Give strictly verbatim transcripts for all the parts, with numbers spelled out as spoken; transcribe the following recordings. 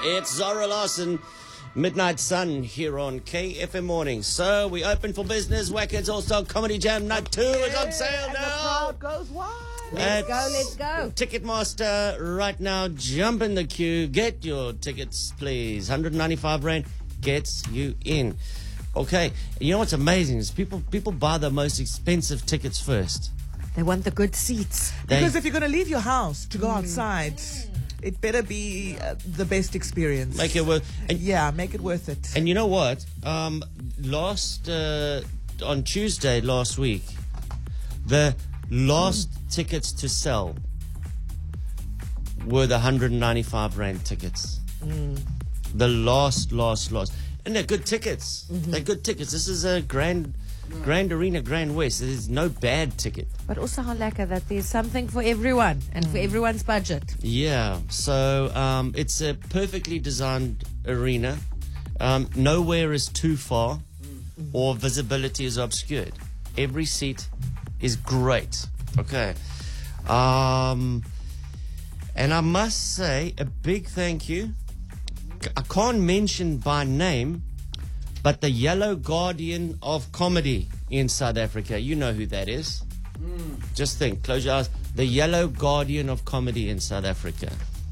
It's Zara Larson, Midnight Sun here on K F M Morning. So we open for business. Wackett's All-Star Comedy Jam Night two is on sale and now. The crowd goes wild. Let's go, let's go. Ticketmaster right now. Jump in the queue. Get your tickets, please. one hundred ninety-five rand gets you in. Okay. You know what's amazing is people people buy the most expensive tickets first. They want the good seats. They, Because if you're going to leave your house to go outside, it better be uh, the best experience. make it worth. And, Yeah, make it worth it. and you know what? Um, last uh, on Tuesday last week, the last tickets to sell were the one hundred ninety-five rand tickets. The last, last, last. And they're good tickets. They're good tickets. This is a grand, grand arena, Grand West. There's no bad ticket. But also how lekker that there's something for everyone and for everyone's budget. Yeah. So um, it's a perfectly designed arena. Um, nowhere is too far or visibility is obscured. Every seat is great. Okay. Um, and I must say a big thank you. I can't mention by name, but the Yellow Guardian of Comedy in South Africa. You know who that is. Mm. Just think, close your eyes. The Yellow Guardian of Comedy in South Africa.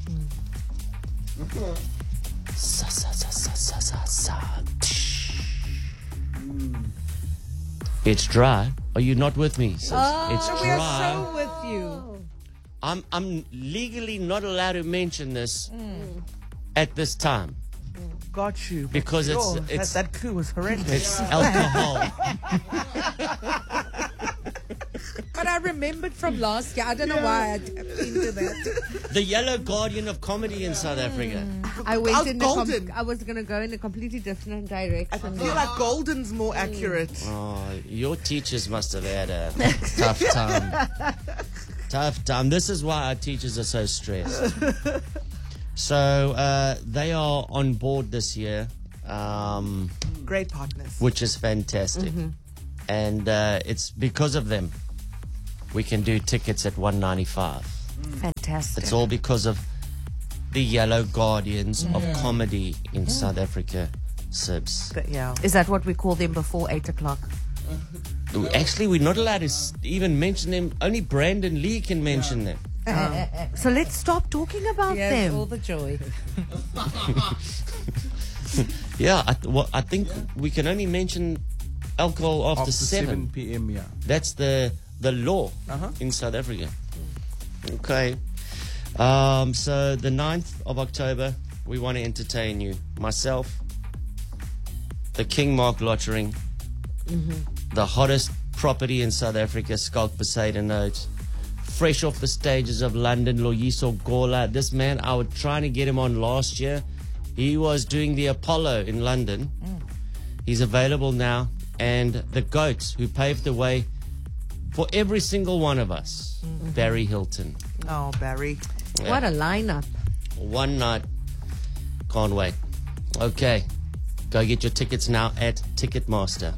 Mm. Sa, sa, sa, sa, sa, sa, sa. Mm. It's dry. Are you not with me? Sis? Oh, it's we're dry. so with you. I'm I'm legally not allowed to mention this at this time. Got you. But Because it's- sure, it's- that, that coup was horrendous. It's alcohol. But I remembered from last year. I don't know why I tapped into that. The Yellow Guardian of Comedy in South Africa. I went Of in the com- golden. I was going to go in a completely different I direction. feel like Golden's more accurate. Oh, your teachers must have had a tough time. Tough time. This is why our teachers are so stressed. So uh, they are on board this year, um, Great partners. which is fantastic. And uh, it's because of them we can do tickets at one ninety-five. Fantastic. It's all because of the Yellow Guardians of Comedy in South Africa, Sibs. But yeah. Is that what we call them before eight o'clock? Actually, we're not allowed to s- even mention them. Only Brandon Lee can mention them. So let's stop talking about them. all the joy. Yeah, I, th- well, I think we can only mention alcohol after, After seven. seven p.m. Yeah. That's the the law Uh-huh. in South Africa. Okay. Um, so the ninth of October, we want to entertain you. Myself, the King Mark Lottering, the hottest property in South Africa, Skulk Poseidon Notes, fresh off the stages of London, Loyiso Gola. This man, I was trying to get him on last year. He was doing the Apollo in London. He's available now. And the goats who paved the way for every single one of us, Barry Hilton. Oh, Barry. Yeah. What a lineup. One night. Can't wait. Okay. Go get your tickets now at Ticketmaster.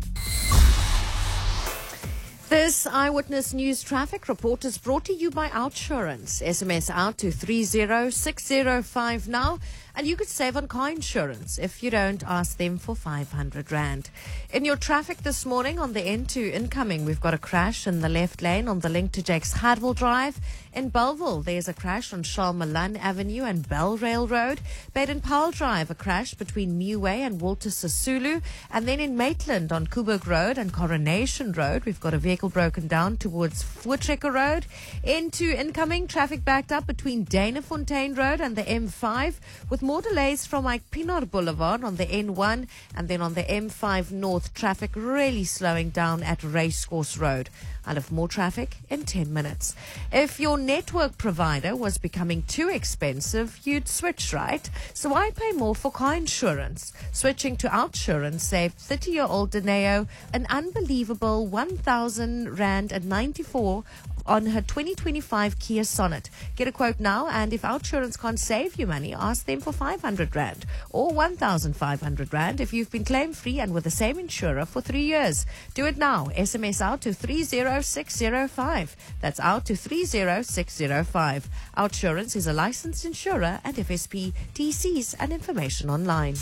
This Eyewitness News traffic report is brought to you by Outsurance. S M S out to three zero six zero five now, and you could save on car insurance. If you don't, ask them for five hundred rand. In your traffic this morning on the N two incoming, we've got a crash in the left lane on the link to Jakes Hardwell Drive. In Belleville, there's a crash on Charles Malan Avenue and Bell Rail Road. Baden-Powell Drive, a crash between Meway and Walter Sisulu. And then in Maitland on Coburg Road and Coronation Road, we've got a vehicle broken down towards Voortrekker Road. N two incoming, traffic backed up between Danafontein Road and the M five, with more delays from Ike Pinard Boulevard on the N one, and then on the M five North, traffic really slowing down at Racecourse Road. I'll have more traffic in ten minutes. If your network provider was becoming too expensive, you'd switch, right? So why pay more for car insurance? Switching to Outsurance saved thirty-year-old Deneo an unbelievable one thousand rand and ninety-four on her twenty twenty-five Kia Sonet. Get a quote now, and if OUTsurance can't save you money, ask them for five hundred rand or one thousand five hundred rand if you've been claim-free and with the same insurer for three years. Do it now. S M S out to three zero six zero five. That's out to three zero six zero five. OUTsurance is a licensed insurer and F S P, T Cs and information online.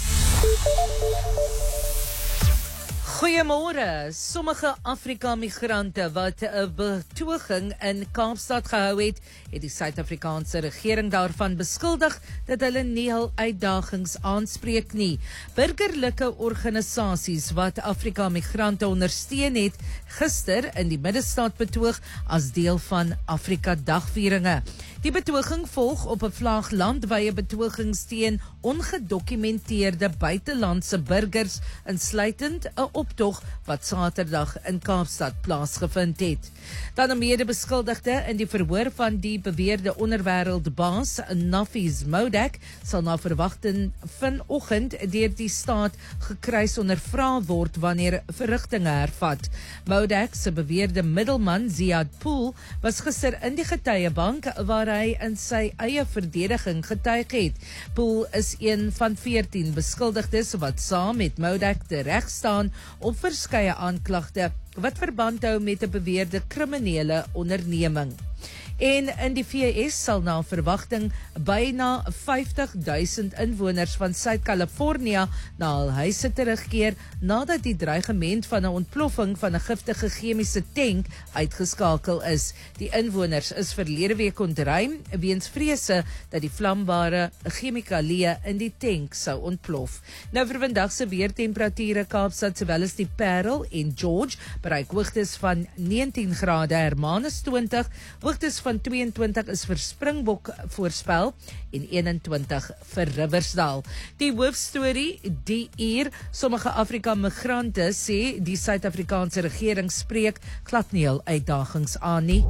Goeiemôre. Sommige Afrika-migrante wat 'n betoging in Kaapstad gehou het, het die Suid-Afrikaanse regering daarvan beskuldig dat hulle nie hul uitdagings aanspreek nie. Burgerlike organisasies wat Afrika-migrante ondersteun het, gister in die Middestad betoog as deel van Afrika-dagvieringe. Die betoging volg op 'n vlaag landwye betogings teen ongedokumenteerde buitelandse burgers, insluitend 'n optog wat Saterdag in Kaapstad plaasgevind het. Dan 'n mede-beskuldigde in die verhoor van die beweerde onderwêreldbaas Nafees Modak sal na verwagting vanoggend deur die staat gekruis ondervra word wanneer verrigtinge hervat. Modak se beweerde middelman Ziad Pool was gister in die getuiebank waar hy in sy eie verdediging getuig het. Pool is een van veertien beskuldigdes wat saam met Modak tereg staan op verskeie aanklagte wat verband hou met 'n beweerde kriminele onderneming. En in die V S sal na verwagting byna vyftig duisend inwoners van Suid-Kalifornië na hul huise terugkeer nadat die dreigement van 'n ontploffing van 'n giftige chemiese tank uitgeskakel is. Die inwoners is verlede week ontruim weens vrese dat die vlambare chemikalieë in die tank sou ontplof. Nou vir vandag se weertemperature Kaapstad sowel as die Parel en George bereik hoogtes van negentien grade, Hermanus twintig, hoogtes van twee en twintig is vir Springbok voorspel en een en twintig vir Riversdal. Die hoofstorie die uur, sommige Afrika-migrante sê die Suid-Afrikaanse regering spreek glad nie hul uitdagings aan nie.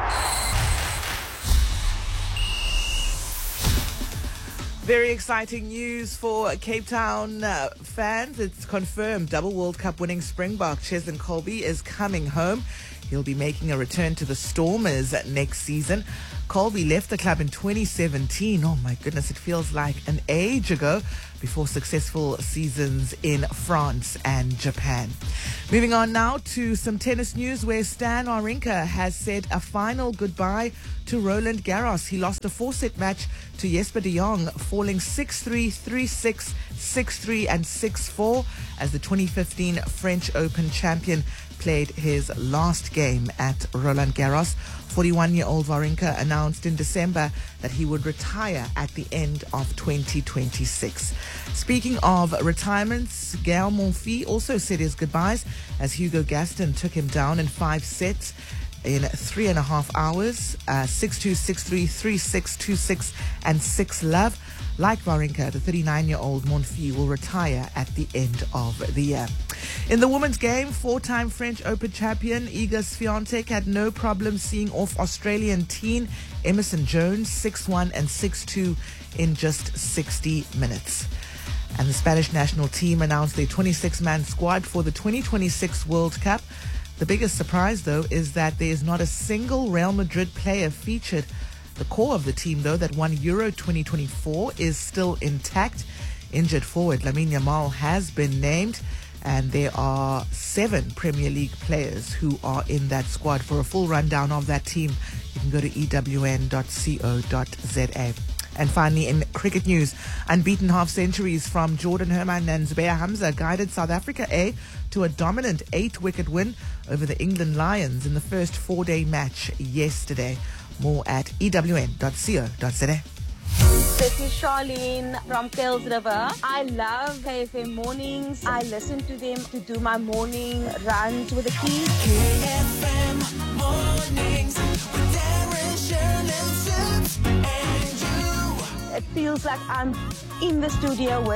Very exciting news for Cape Town uh, fans. It's confirmed double World Cup winning Springbok Cheslin Kolbe is coming home. He'll be making a return to the Stormers next season. Kolbe left the club in twenty seventeen. Oh my goodness, it feels like an age ago, before successful seasons in France and Japan. Moving on now to some tennis news where Stan Wawrinka has said a final goodbye to Roland Garros. He lost a four-set match to Jesper de Jong, falling six three, three six, six three and six four as the twenty fifteen French Open champion played his last game at Roland Garros. forty-one-year-old Wawrinka announced in December that he would retire at the end of twenty twenty-six. Speaking of retirements, Gael Monfils also said his goodbyes as Hugo Gaston took him down in five sets in three and a half hours, uh, six two, six three, three six, two six and six love. Like Wawrinka, the thirty-nine-year-old Monfils will retire at the end of the year. In the women's game, four-time French Open champion Iga Swiatek had no problem seeing off Australian teen Emerson Jones six one and six two in just sixty minutes. And the Spanish national team announced their twenty-six man squad for the twenty twenty-six World Cup. The biggest surprise, though, is that there is not a single Real Madrid player featured. The core of the team, though, that won Euro twenty twenty-four is still intact. Injured forward Lamine Yamal has been named, and there are seven Premier League players who are in that squad. For a full rundown of that team, you can go to e w n dot co dot z a. And finally, in cricket news, unbeaten half-centuries from Jordan Herman and Zubair Hamza guided South Africa A to a dominant eight-wicket win over the England Lions in the first four-day match yesterday. More at e w n dot co dot z a. This is Charlene from Pels River. I love K F M mornings. I listen to them to do my morning runs with the kids. K F M mornings with Darren, Sharon, and Sips, and you. It feels like I'm in the studio with